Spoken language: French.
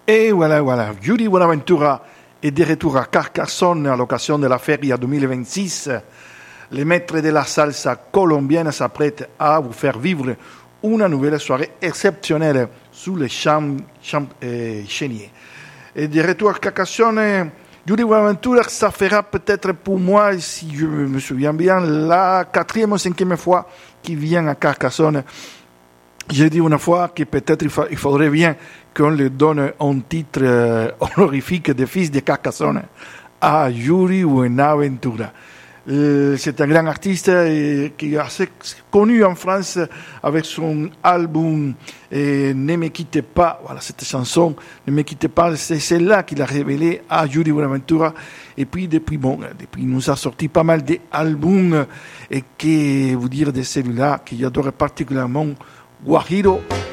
Et voilà, Judy Buenaventura est de retour à Carcassonne à l'occasion de la Feria 2026. Les maîtres de la salsa colombienne s'apprêtent à vous faire vivre une nouvelle soirée exceptionnelle sous les champs chéniers. Et de retour à Carcassonne, Judy Buenaventura, ça fera peut-être pour moi, si je me souviens bien, la 4e ou 5e fois qu'il vient à Carcassonne. J'ai dit une fois que peut-être il faudrait bien qu'on lui donne un titre honorifique de fils de Carcassonne à Judy Buenaventura. C'est un grand artiste qui est assez connu en France avec son album Ne me quittez pas. Voilà, cette chanson, Ne me quittez pas, c'est celle-là qu'il a révélée à Judy Buenaventura. Et puis, depuis, il nous a sorti pas mal d'albums et que vous dire de celui-là que j'adore particulièrement, Guajiro